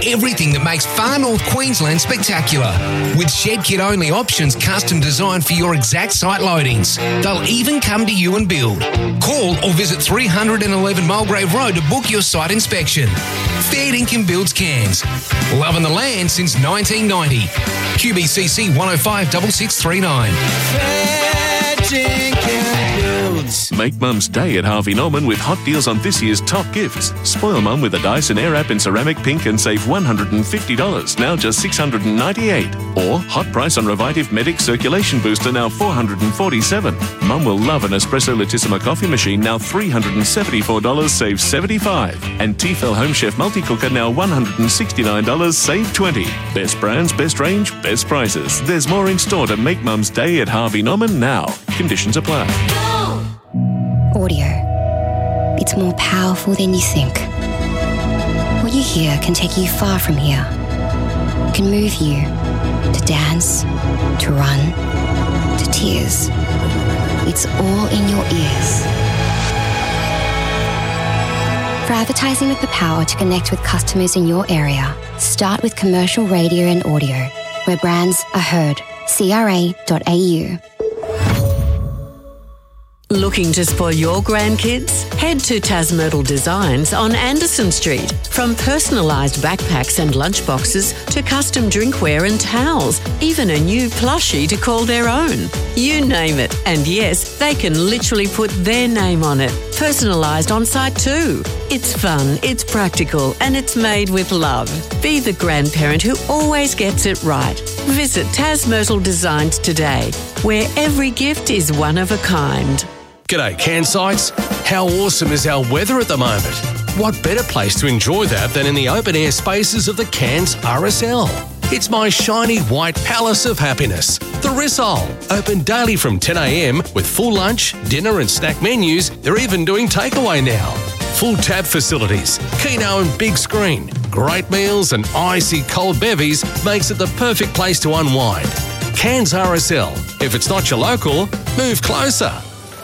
everything that makes Far North Queensland spectacular. With shed kit only options custom designed for your exact site loadings. They'll even come to you and build. Call or visit 311 Mulgrave Road to book your site inspection. Fair Dinkum Builds Cairns. Loving the land since 1990. QBCC 105 6639. Make Mum's day at Harvey Norman with hot deals on this year's top gifts. Spoil Mum with a Dyson Airwrap in ceramic pink and save $150, now just $698. Or hot price on Revitive Medic Circulation Booster, now $447. Mum will love an Espresso Latissima coffee machine, now $374, save $75. And Tefal Home Chef Multi-Cooker, now $169, save $20. Best brands, best range, best prices. There's more in store to make Mum's day at Harvey Norman now. Conditions apply. Audio. It's more powerful than you think. What you hear can take you far from here. It can move you to dance, to run, to tears. It's all in your ears. For advertising with the power to connect with customers in your area, start with commercial radio and audio, where brands are heard. CRA.au. Looking to spoil your grandkids? Head to Tasmyrtle Designs on Anderson Street. From personalised backpacks and lunchboxes to custom drinkware and towels, even a new plushie to call their own. You name it. And yes, they can literally put their name on it. Personalised on site too. It's fun, it's practical, and it's made with love. Be the grandparent who always gets it right. Visit Tasmyrtle Designs today, where every gift is one of a kind. G'day, Cairnsites. How awesome is our weather at the moment? What better place to enjoy that than in the open-air spaces of the Cairns RSL? It's my shiny white palace of happiness, the Rissole. Open daily from 10 a.m. with full lunch, dinner and snack menus. They're even doing takeaway now. Full tab facilities, keno and big screen, great meals and icy cold bevies makes it the perfect place to unwind. Cairns RSL. If it's not your local, move closer.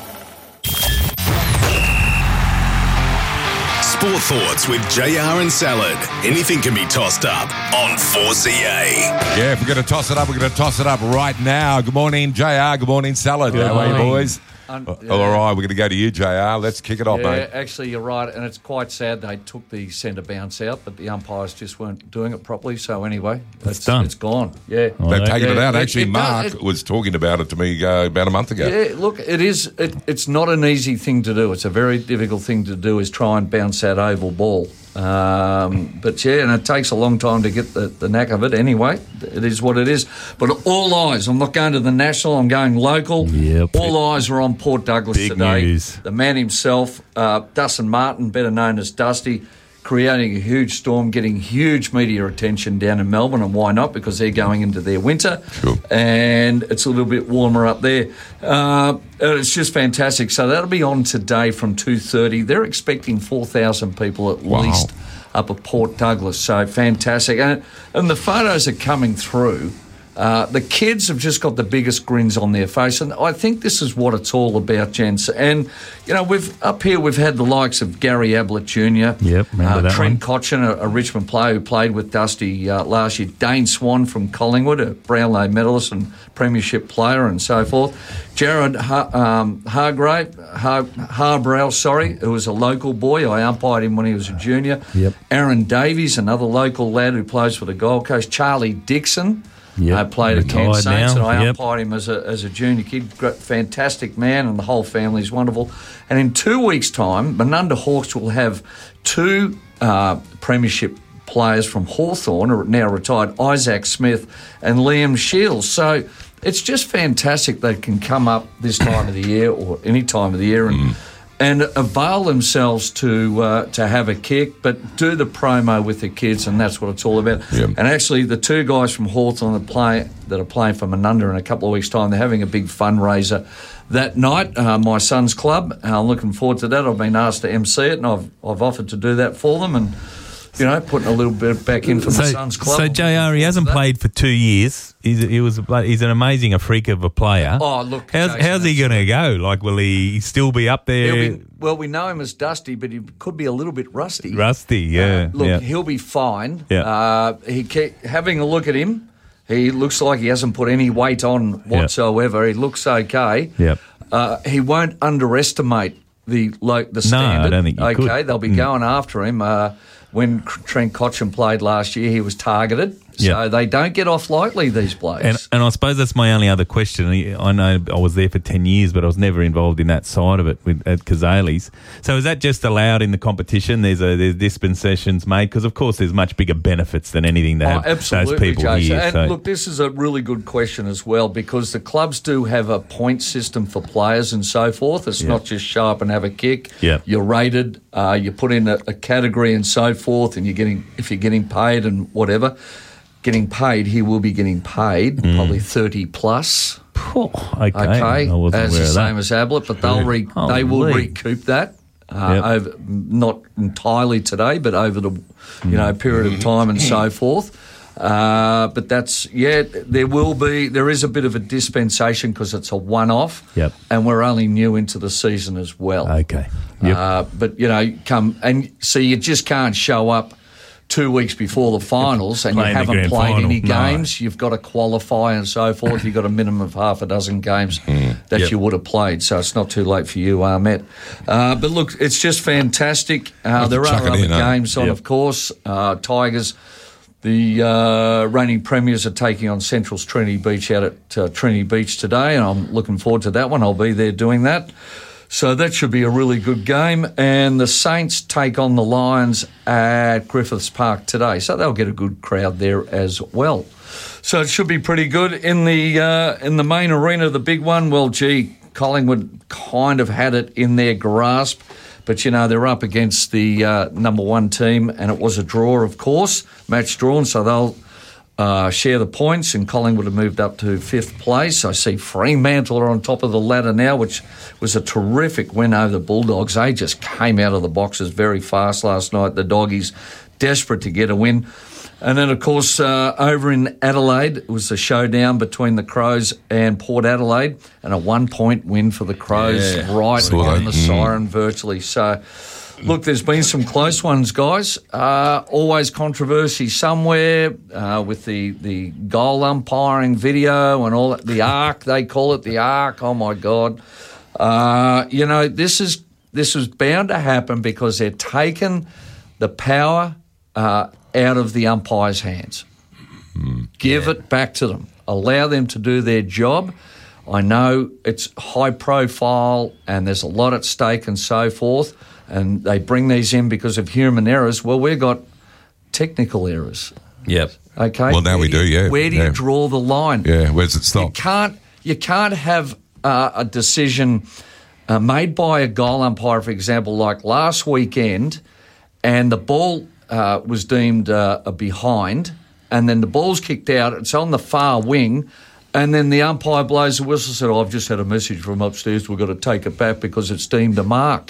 Sport Thoughts with JR and Salad. Anything can be tossed up on 4CA. Yeah, if we're going to toss it up, we're going to toss it up right now. Good morning, JR. Good morning, Salad. How are you, boys? All right, we're going to go to you, JR. Let's kick it off, mate. Yeah, actually, you're right, and it's quite sad they took the centre bounce out, but the umpires just weren't doing it properly. So anyway, it's done. It's gone. Yeah, they've taken it out. Actually, Mark was talking about it to me about a month ago. Yeah, look, it is. It's not an easy thing to do. It's a very difficult thing to do. Is try and bounce that oval ball. But yeah, and it takes a long time to get the knack of it. Anyway, it is what it is. But all eyes. I'm not going to the national. I'm going local. Yep. All eyes are on Port Douglas Big today. News. The man himself, Dustin Martin, better known as Dusty, creating a huge storm, getting huge media attention down in Melbourne, and why not? Because they're going into their winter, and it's a little bit warmer up there. It's just fantastic. So that'll be on today from 2:30. They're expecting 4,000 people at least up at Port Douglas. So fantastic, and the photos are coming through. The kids have just got the biggest grins on their face, and I think this is what it's all about, gents. And you know, we've had the likes of Gary Ablett Jr., Trent Cotchin, a Richmond player who played with Dusty last year, Dane Swan from Collingwood, a Brownlow medalist and premiership player, and so forth. Jared Harbrell, who was a local boy. I umpired him when he was a junior. Aaron Davies, another local lad who plays for the Gold Coast. Charlie Dixon. Played at Cairns Saints, and I umpired him as a junior kid. Fantastic man, and the whole family is wonderful. And in 2 weeks' time, Menunda Hawks will have two premiership players from Hawthorn, are now retired, Isaac Smith and Liam Shields. So it's just fantastic they can come up this time of the year or any time of the year and avail themselves to have a kick, but do the promo with the kids, and that's what it's all about. And actually, the two guys from Hawthorn that are playing for Menunda in a couple of weeks' time, they're having a big fundraiser that night, my son's club. I'm looking forward to that. I've been asked to MC it, and I've offered to do that for them, and putting a little bit back in for the Suns club. So, JR, he hasn't played for 2 years. He's an amazing freak of a player. Oh, look. How's he going to go? Like, will he still be up there? Well, we know him as Dusty, but he could be a little bit rusty. He'll be fine. Yeah. Having a look at him, he looks like he hasn't put any weight on whatsoever. He looks okay. Yep. He won't underestimate the standard. No, I don't think you could. They'll be going after him. When Trent Cotchin played last year, he was targeted. So they don't get off lightly, these blokes. And I suppose that's my only other question. I know I was there for 10 years, but I was never involved in that side of it at Cazaly's. So is that just allowed in the competition? There's dispensations made? Because, of course, there's much bigger benefits than anything to have those people Jason. here. And look, this is a really good question as well, because the clubs do have a point system for players and so forth. It's not just show up and have a kick. Yeah. You're rated, you put in a category and so forth, and if you're getting paid and whatever. Getting paid, he will be getting paid probably 30 plus. Okay. As the same as Ablett, but they will recoup that over, not entirely today, but over the period of time and so forth. But there is a bit of a dispensation because it's a one-off, and we're only new into the season as well. Okay. But you just can't show up 2 weeks before the finals and you haven't played any games. You've got to qualify and so forth. You've got a minimum of half a dozen games that you would have played, so it's not too late for you, Ahmet. But look, it's just fantastic. There are other games on, of course. Tigers, the reigning premiers, are taking on Central's Trinity Beach out at Trinity Beach today, and I'm looking forward to that one. I'll be there doing that. So that should be a really good game. And the Saints take on the Lions at Griffiths Park today. So they'll get a good crowd there as well. So it should be pretty good. In the main arena, the big one, Collingwood kind of had it in their grasp. But, they're up against the number one team, and it was a draw, of course, match drawn. So they'll share the points, and Collingwood have moved up to 5th place. I see Fremantle are on top of the ladder now, which was a terrific win over the Bulldogs. They just came out of the boxes very fast last night, the Doggies, desperate to get a win. And then, of course, over in Adelaide, it was a showdown between the Crows and Port Adelaide, and a 1-point win for the Crows right on the siren virtually. So, look, there's been some close ones, guys. Always controversy somewhere with the goal umpiring video and all that. The arc, they call it the arc. Oh, my God. This is bound to happen because they're taking the power out of the umpire's hands. Give it back to them. Allow them to do their job. I know it's high profile and there's a lot at stake and so forth, and they bring these in because of human errors. Well, we've got technical errors. Yep. Okay. Well, now we do, yeah. Where do you draw the line? Yeah, where's it stop? You can't have a decision made by a goal umpire, for example, like last weekend, and the ball was deemed a behind, and then the ball's kicked out. It's on the far wing, and then the umpire blows the whistle and said, I've just had a message from upstairs. We've got to take it back because it's deemed a mark.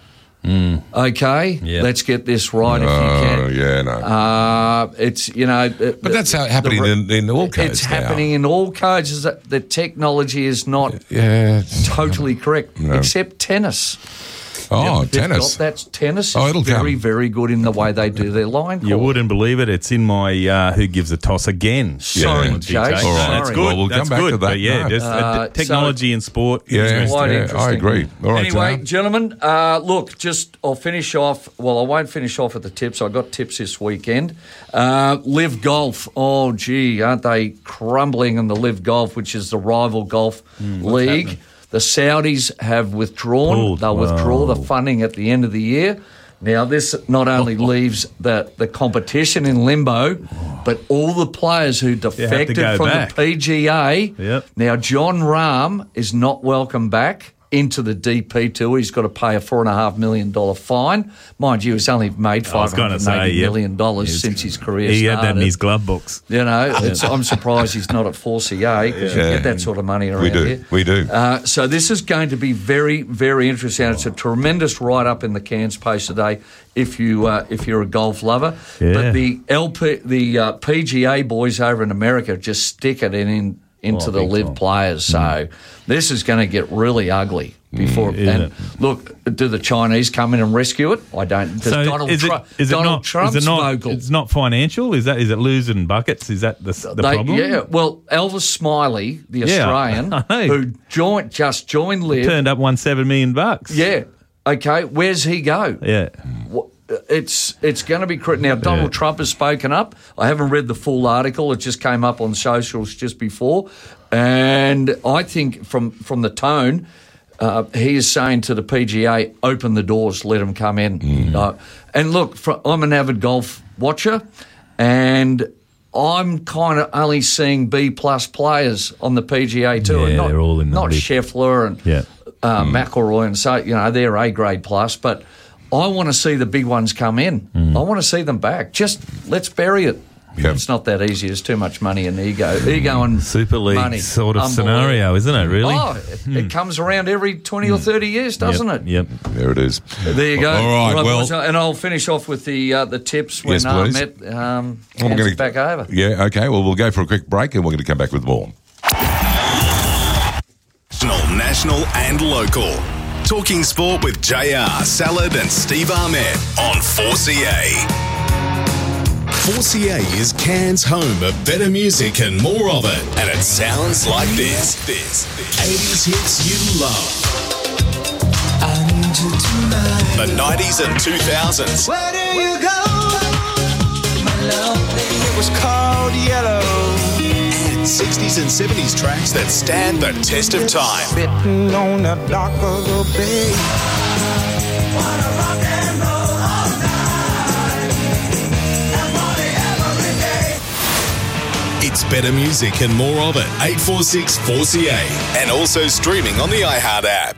Okay, let's get this right if you can. Yeah, no. It's, but that's happening in all codes. It's happening in all codes. The technology is not totally correct, except tennis. Oh, tennis. That's tennis. It'll very, very good in the way they do their line call. You wouldn't believe it. It's in my Who Gives a Toss again. Sorry, Jake. All right. That's good. Well, we'll come back to that. But just technology in sport. Quite interesting. I agree. All right, anyway, gentlemen, look, I'll finish off. Well, I won't finish off at the tips. I got tips this weekend. Live Golf. Oh, gee, aren't they crumbling in the Live Golf, which is the rival golf league? Happening? The Saudis have withdrawn. They'll withdraw the funding at the end of the year. Now, this not only leaves the competition in limbo, but all the players who defected from the PGA. Yep. Now, John Rahm is not welcome back. into the DP tour, he's got to pay a $4.5 million fine. Mind you, he's only made $580 million since his career started. He had that in his glove box. You know, I'm surprised he's not at 4CA because you get that sort of money around here. We do. So this is going to be very, very interesting. It's a tremendous write-up in the Cairns Post today if you're a golf lover. Yeah. But the PGA boys over in America just stick it into the live players. So this is going to get really ugly before. And look, do the Chinese come in and rescue it? I don't. So Donald Trump's vocal. It's not financial. Is it losing buckets? Is that the problem? Yeah. Well, Elvis Smiley, the Australian, who just joined Live, turned up, won $7 million. Yeah. Okay. Where's he go? Yeah. It's going to be critical. Now, Donald Trump has spoken up. I haven't read the full article. It just came up on socials just before. And I think from the tone, he is saying to the PGA, open the doors, let them come in. And look, I'm an avid golf watcher, and I'm kind of only seeing B-plus players on the PGA Tour. Yeah, they're all in the not list. Scheffler and McIlroy and so, they're A-grade plus, but I want to see the big ones come in. I want to see them back. Just let's bury it. Yep. It's not that easy. There's too much money and ego and Super League money. Sort of scenario, isn't it, really? Oh, it comes around every 20 or 30 years, doesn't it? Yep. There it is. There you go. All right, well. And I'll finish off with the tips when Ahmed hands back over. Yeah, okay. Well, we'll go for a quick break and we're going to come back with more. National and local. Talking sport with JR, Salad and Steve Ahmed on 4CA. 4CA is Cairns' home of better music and more of it. And it sounds like this. 80s hits you love. The 90s and 2000s. Where do you go? My love, it was called Yellow. And 60s and 70s tracks that stand the test of time. Sitting on the dock of the bay. Wanna rock and roll all night. And party every day. It's better music and more of it. 846 4CA. And also streaming on the iHeart app.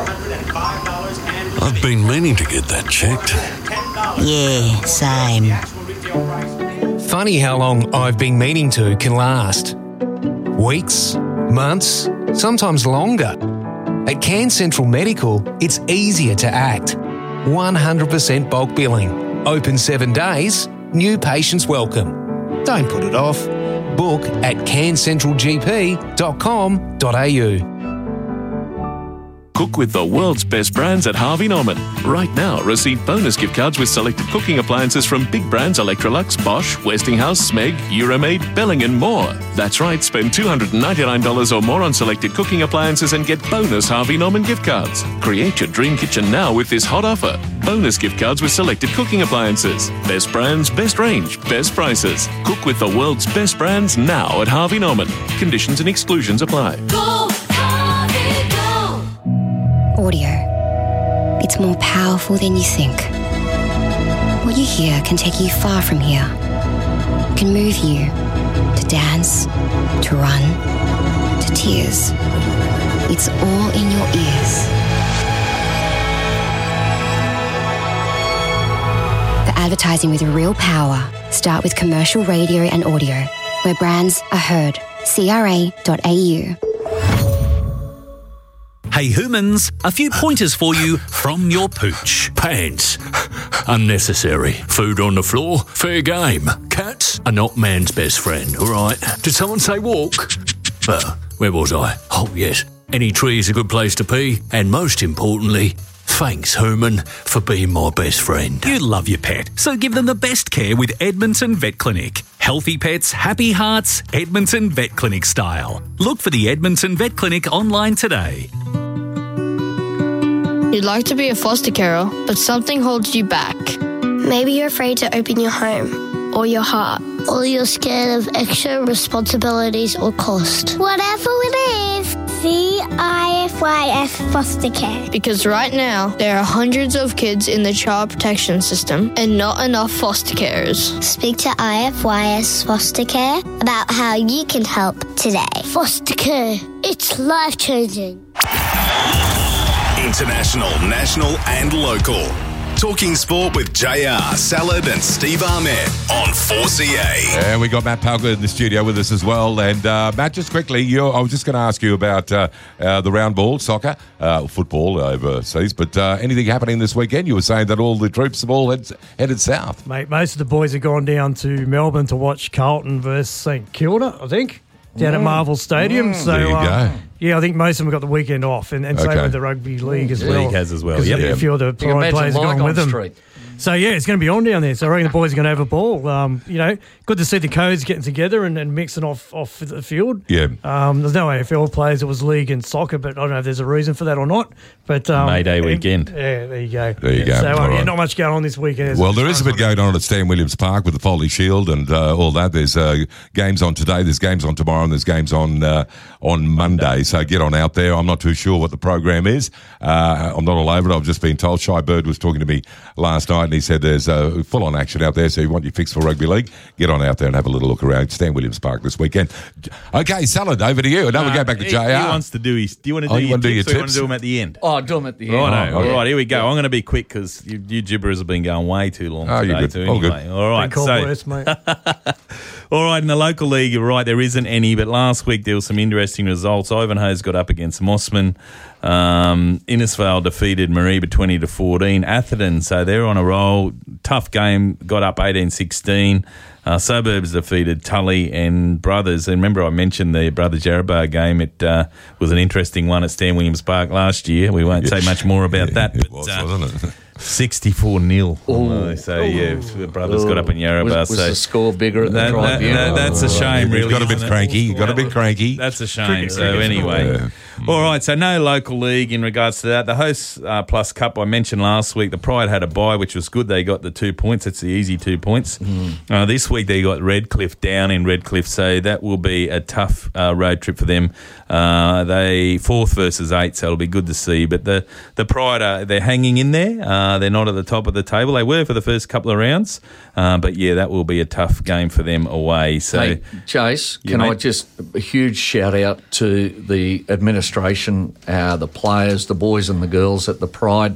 I've been meaning to get that checked. Yeah, same. Funny how long I've been meaning to can last. Weeks, months, sometimes longer. At Cairns Central Medical, it's easier to act. 100% bulk billing. Open 7 days. New patients welcome. Don't put it off. Book at cairnscentralgp.com.au. Cook with the world's best brands at Harvey Norman. Right now, receive bonus gift cards with selected cooking appliances from big brands Electrolux, Bosch, Westinghouse, Smeg, Euromaid, Belling and more. That's right, spend $299 or more on selected cooking appliances and get bonus Harvey Norman gift cards. Create your dream kitchen now with this hot offer. Bonus gift cards with selected cooking appliances. Best brands, best range, best prices. Cook with the world's best brands now at Harvey Norman. Conditions and exclusions apply. Go, Harvey, go! Audio. It's more powerful than you think. What you hear can take you far from here. Can move you to dance, to run, to tears. It's all in your ears. For advertising with real power, start with commercial radio and audio, where brands are heard. CRA.au. Hey humans, a few pointers for you from your pooch. Pants. Unnecessary. Food on the floor. Fair game. Cats are not man's best friend, all right? Did someone say walk? Where was I? Oh, yes. Any tree is a good place to pee. And most importantly, thanks, Herman, for being my best friend. You love your pet, so give them the best care with Edmonton Vet Clinic. Healthy pets, happy hearts, Edmonton Vet Clinic style. Look for the Edmonton Vet Clinic online today. You'd like to be a foster carer, but something holds you back. Maybe you're afraid to open your home or your heart, or you're scared of extra responsibilities or cost. Whatever it is, see IFYS Foster Care. Because right now, there are hundreds of kids in the child protection system and not enough foster carers. Speak to IFYS Foster Care about how you can help today. Foster care, it's life-changing. International, national and local. Talking sport with JR, Salad and Steve Ahmed on 4CA. And we got Matt Palka in the studio with us as well. And Matt, just quickly, I was just going to ask you about the round ball, soccer, football overseas, but anything happening this weekend? You were saying that all the troops have all headed south. Mate, most of the boys have gone down to Melbourne to watch Carlton versus St Kilda, I think, down at Marvel Stadium. So there you go. Yeah, I think most of them got the weekend off, and same with the rugby league as well. League has as well. A few of the pride players have gone with them. Street. So, yeah, it's going to be on down there. So I reckon the boys are going to have a ball. Good to see the codes getting together and mixing off the field. Yeah. There's no AFL players. It was league and soccer, but I don't know if there's a reason for that or not. But May Day weekend. Yeah, there you go. There you go. So, Right. not much going on this weekend. Well, there is a bit going on at Stan Williams Park with the Foley Shield and all that. There's games on today, there's games on tomorrow, and there's games on Monday. So get on out there. I'm not too sure what the program is. I'm not all over it. I've just been told. Shy Bird was talking to me last night, and he said there's full-on action out there. So you want your fix for rugby league, get on out there and have a little look around Stan Williams Park this weekend. Okay, Salad, over to you. And now we go back to JR. He wants to do his. Do you want to do your tips, or you want to do them at the end? Oh, do them at the end. Right, all right, here we go. I'm going to be quick because you gibberers have been going way too long today. You're good. Too, All anyway. good. All right, worse, mate. all right, in the local league, you're right, there isn't any, but last week there were some interesting results. Ivanhoe's got up against Mossman. Innisfail defeated Mareeba 20-14. Atherton, so they're on a roll. Tough game, got up 18-16. Suburbs defeated Tully and Brothers. And remember I mentioned the Brothers Yarrabah game. It was an interesting one at Stan Williams Park last year. We won't say much more about that. It was, wasn't it? 64-0. So, yeah, the Brothers got up in Yarrabah. Was the score bigger at the Tribunal? That's a shame, really. Got a bit cranky. That's a shame. So, anyway. All right, so no local league in regards to that. The Hosts Plus Cup I mentioned last week, the Pride had a bye, which was good. They got the 2 points. It's the easy 2 points. This week they got Redcliffe down in Redcliffe, so that will be a tough road trip for them. They 4th versus 8th, so it'll be good to see. But the Pride, they're hanging in there. They're not at the top of the table. They were for the first couple of rounds. But, yeah, that will be a tough game for them away. So, hey, Chase, can I just a huge shout-out to the administration, the players, the boys and the girls at the Pride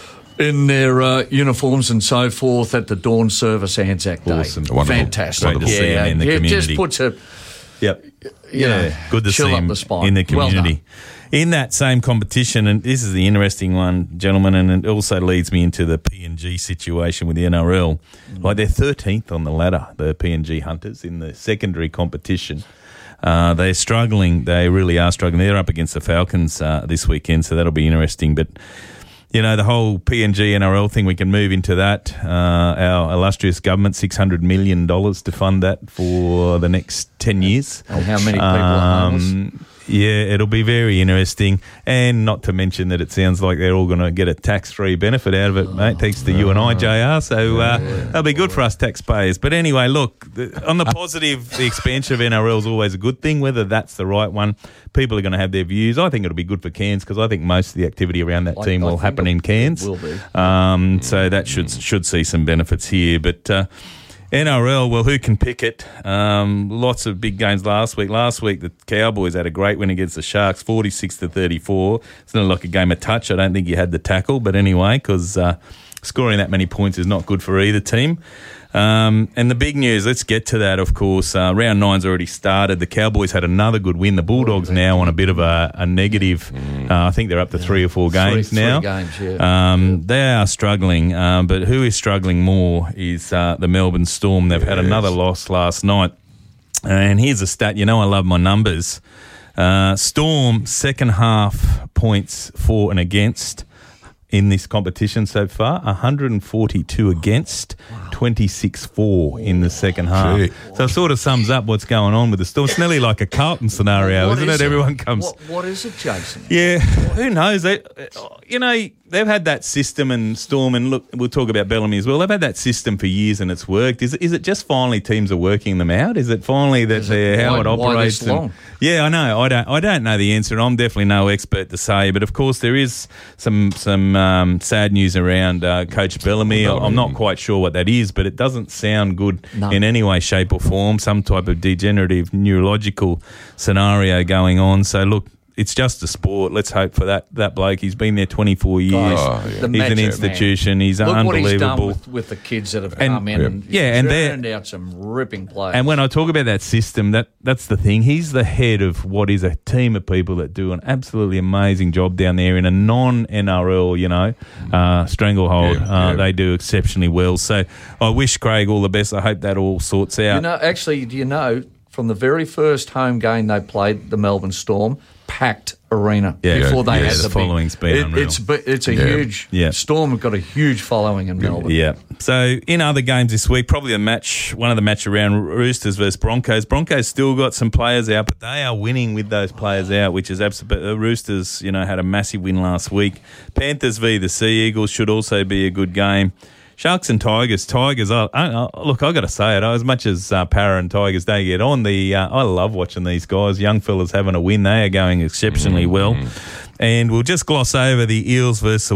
in their uniforms and so forth at the dawn service Anzac Day. Awesome. Wonderful. Fantastic. Great to see them in the community. It just puts a... Yep. Good to chill see up him the spine. in the Well community. In that same competition, and this is the interesting one, gentlemen, and it also leads me into the PNG situation with the NRL. Like they're 13th on the ladder, the PNG Hunters, in the secondary competition. They're struggling. They really are struggling. They're up against the Falcons this weekend, so that'll be interesting. But, you know, the whole PNG NRL thing, we can move into that. Our illustrious government, $600 million to fund that for the next 10 years. And how many people are homeless? Yeah, it'll be very interesting. And not to mention that it sounds like they're all going to get a tax-free benefit out of it, mate, thanks to you and I, JR. So that'll be good for us taxpayers. But anyway, look, on the positive, the expansion of NRL is always a good thing, whether that's the right one. People are going to have their views. I think it'll be good for Cairns because I think most of the activity around that team will happen in Cairns. It will be. So that should see some benefits here. But... NRL, well, who can pick it? Lots of big games last week. Last week, the Cowboys had a great win against the Sharks, 46-34. It's not like a game of touch. I don't think you had the tackle, but anyway, because scoring that many points is not good for either team. And the big news, let's get to that, of course. Round 9's already started. The Cowboys had another good win. The Bulldogs now on a bit of a negative. I think they're up to 3 or 4 games now. 3 games, yeah. They are struggling, but who is struggling more is the Melbourne Storm. They've had another loss last night. And here's a stat. You know I love my numbers. Storm, second half points for and against in this competition so far, 142 against, 26-4 in the second half. Gee. So it sort of sums up what's going on with the Storm. It's nearly like a Carlton scenario, isn't it? Everyone comes... What is it, Jason? Yeah, who knows? They've had that system, and Storm, and look, we'll talk about Bellamy as well. They've had that system for years and it's worked. Is it just finally teams are working them out? Is it finally that how it operates? Why this long? Yeah, I know. I don't know the answer. I'm definitely no expert to say, but of course there is some sad news around Coach Bellamy. I'm not quite sure what that is, but it doesn't sound good in any way, shape or form. Some type of degenerative neurological scenario going on. So look, it's just a sport. Let's hope for that bloke. He's been there 24 years. He's an institution. He's Look unbelievable. what he's done with the kids that have come in and turned out some ripping players. And when I talk about that system, that's the thing. He's the head of what is a team of people that do an absolutely amazing job down there in a non-NRL, stranglehold. They do exceptionally well. So I wish Craig all the best. I hope that all sorts out. From the very first home game they played, the Melbourne Storm, packed arena before they had the following's been unreal. It's a huge Storm have got a huge following in Melbourne. Yeah. So in other games this week, probably one of the match around Roosters versus Broncos. Broncos still got some players out, but they are winning with those players out, which is absolutely. Roosters, had a massive win last week. Panthers v the Sea Eagles should also be a good game. Sharks and Tigers. Look, I got to say it. As much as Para and Tigers, they get on. I love watching these guys. Young fellas having a win. They are going exceptionally well. And we'll just gloss over the Eels versus